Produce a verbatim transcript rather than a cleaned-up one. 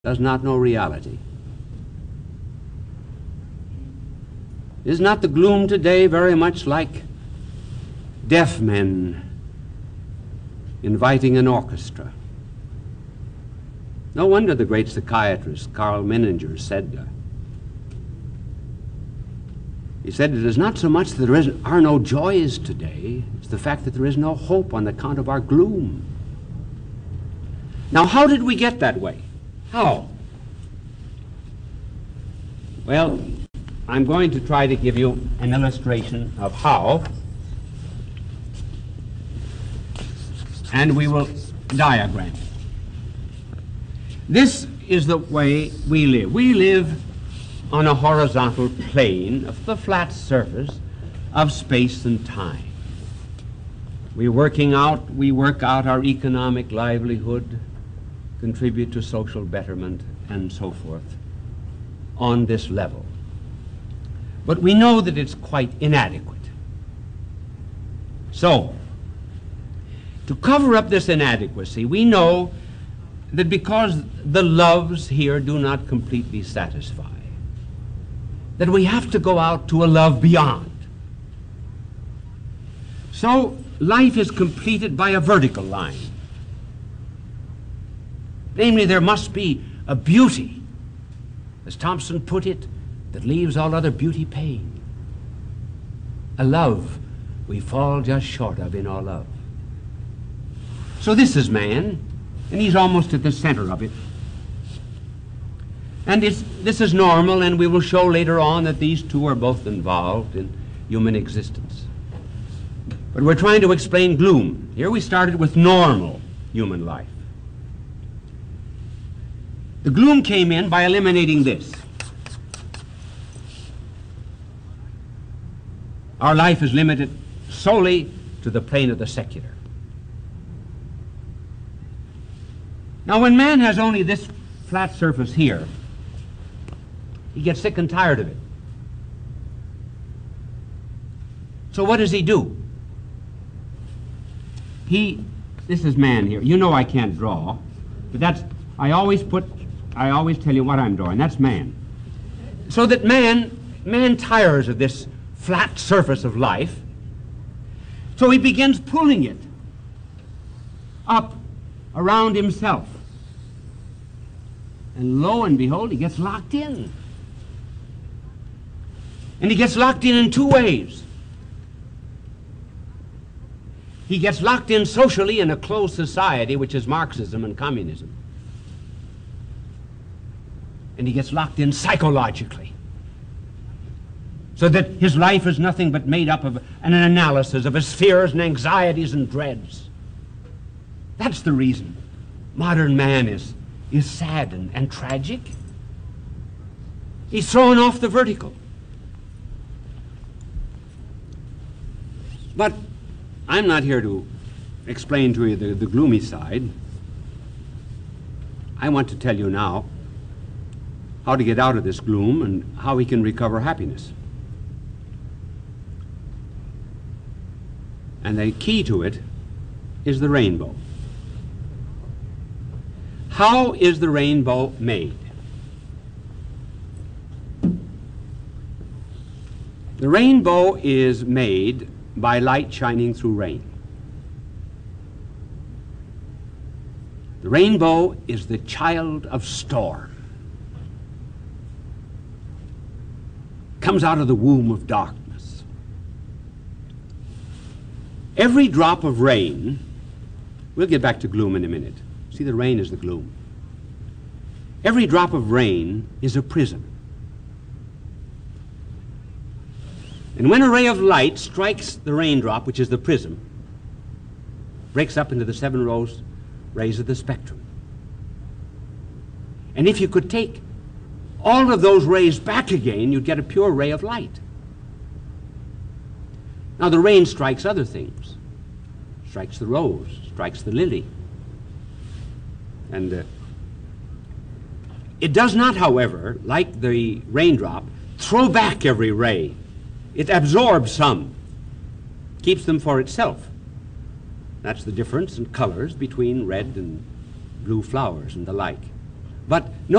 does not know reality. Is not the gloom today very much like deaf men inviting an orchestra? No wonder the great psychiatrist Karl Menninger said, uh, he said, it is not so much that there is, are no joys today, it's the fact that there is no hope on account of our gloom. Now, how did we get that way? How? Well, I'm going to try to give you an illustration of how, and we will diagram it. This is the way we live. We live on a horizontal plane of the flat surface of space and time. We're working out, we work out our economic livelihood, contribute to social betterment, and so forth on this level. But we know that it's quite inadequate. So, to cover up this inadequacy, we know that because the loves here do not completely satisfy, that we have to go out to a love beyond. So, life is completed by a vertical line. Namely, there must be a beauty, as Thompson put it, that leaves all other beauty pain. A love we fall just short of in all love. So this is man, and he's almost at the center of it. And it's, this is normal, and we will show later on that these two are both involved in human existence. But we're trying to explain gloom. Here we started with normal human life. The gloom came in by eliminating this. Our life is limited solely to the plane of the secular. Now, when man has only this flat surface here, he gets sick and tired of it. So what does he do? He, this is man here. You know I can't draw, but that's, I always put, I always tell you what I'm drawing. That's man. So that man, man tires of this flat surface of life, so he begins pulling it up around himself. And lo and behold, he gets locked in. And he gets locked in in two ways. He gets locked in socially in a closed society, which is Marxism and communism. And he gets locked in psychologically, so that his life is nothing but made up of an analysis of his fears and anxieties and dreads. That's the reason modern man is, is sad and, and tragic. He's thrown off the vertical. But I'm not here to explain to you the, the gloomy side. I want to tell you now how to get out of this gloom and how we can recover happiness. And the key to it is the rainbow. How is the rainbow made? The rainbow is made by light shining through rain. The rainbow is the child of storm. Comes out of the womb of darkness. Every drop of rain, we'll get back to gloom in a minute. See, the rain is the gloom. Every drop of rain is a prism. And when a ray of light strikes the raindrop, which is the prism, breaks up into the seven rows, rays of the spectrum. And if you could take all of those rays back again, you'd get a pure ray of light. Now the rain strikes other things. Strikes the rose, strikes the lily. And uh, it does not, however, like the raindrop, throw back every ray. It absorbs some, keeps them for itself. That's the difference in colors between red and blue flowers and the like. But